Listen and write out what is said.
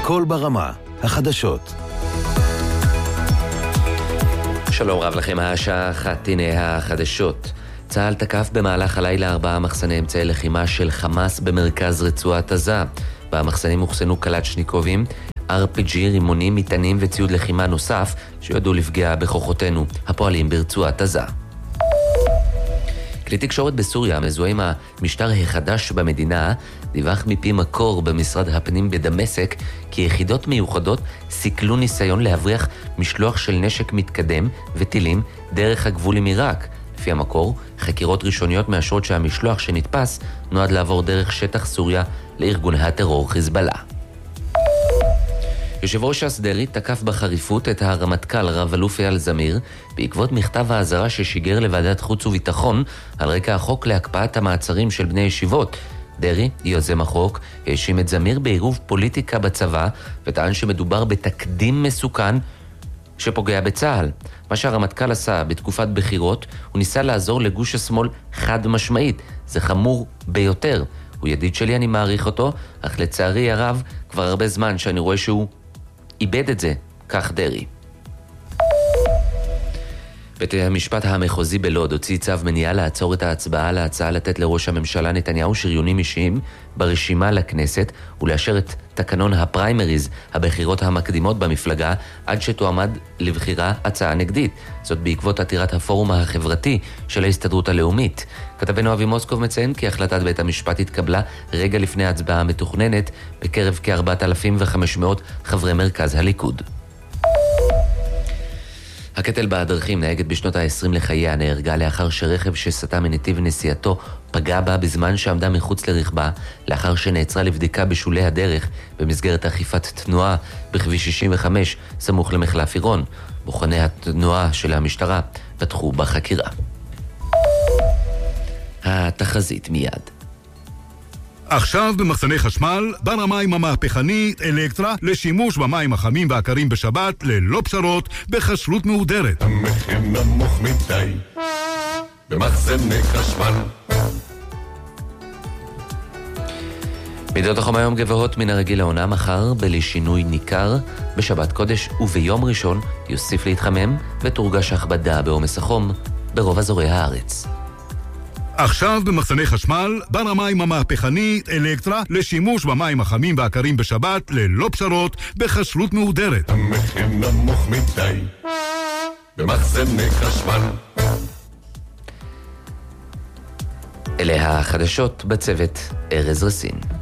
קול ברמה, החדשות. שלום רב לכם, השעה 1, הנה החדשות. צה"ל תקף במהלך הלילה 4 מחסני אמצעי לחימה של חמאס במרכז רצועת עזה. במחסנים הוחסנו קלצ'ניקובים, RPG, רימונים, מטענים וציוד לחימה נוסף שיועדו לפגיעה בכוחותינו הפועלים ברצועת עזה. כלי תקשורת בסוריה מזוהה עם המשטר החדש במדינה, דיווח מפי מקור במשרד הפנים בדמשק כי יחידות מיוחדות סיכלו ניסיון להבריח משלוח של נשק מתקדם וטילים דרך הגבול עם עיראק. לפי המקור, חקירות ראשוניות מאשרות שהמשלוח שנתפס נועד לעבור דרך שטח סוריה לארגון הטרור חיזבאללה. יושב ראש ש"ס דרעי תקף בחריפות את הרמטכ"ל רב אלוף אייל זמיר בעקבות מכתב האזהרה ששיגר לוועדת חוץ וביטחון על רקע החוק להקפאת המעצרים של בני ישיבות. דרעי, יוזם החוק, האשים את זמיר בעירוב פוליטיקה בצבא וטען שמדובר בתקדים מסוכן שפוגע בצה"ל. מה שהרמטכ"ל עשה בתקופת בחירות, הוא ניסה לעזור לגוש השמאל חד משמעית. זה חמור ביותר. הוא ידיד שלי, אני מעריך אותו, אך לצערי הרב כבר הרבה זמן שאני רואה שהוא איבד את זה, כך דרעי. בית המשפט המחוזי בלוד הוציא צו מניעה לעצור את ההצבעה על ההצעה לתת לראש הממשלה נתניהו שריונים אישיים ברשימה לכנסת ולאשר את תקנון הפריימריז, הבחירות המקדימות במפלגה, עד שתועמד לבחירה הצעה נגדית. זאת בעקבות עתירת הפורום החברתי של ההסתדרות הלאומית. כתבנו אבי מוסקוב מציין כי החלטת בית המשפט התקבלה רגע לפני ההצבעה המתוכננת בקרב כ-4,500 חברי מרכז הליכוד. הקטל בדרכים, נהגת בשנות ה-20 לחייה, נהרגה לאחר שרכב שסטה מנתיב נסיעתו פגע בה בזמן שעמדה מחוץ לרכבה, לאחר שנעצרה לבדיקה בשולי הדרך במסגרת אכיפת תנועה בכביש 65 סמוך למחלף עירון. בוחני התנועה של המשטרה פתחו בחקירה. התחזית מיד. עכשיו במחסני חשמל, בר המים המהפכנית אלקטרה לשימוש במים החמים והקרים בשבת ללא פשרות בכשרות מהודרת. המחיר נמוך מדי במחסני חשמל. מידות החום היום גבוהות מן הרגיל לעונה, מחר בלי שינוי ניכר, בשבת קודש וביום ראשון יוסיף להתחמם ותורגש הכבדה בעומס החום ברוב אזורי הארץ. עכשיו במחסני חשמל, בר המים המהפכנית אלקטרה לשימוש במים החמים והקרים בשבת ללא פשרות בכשרות מהודרת. המחיר נמוך מדי במחסני חשמל. אלה החדשות, בצוות ארז רסין.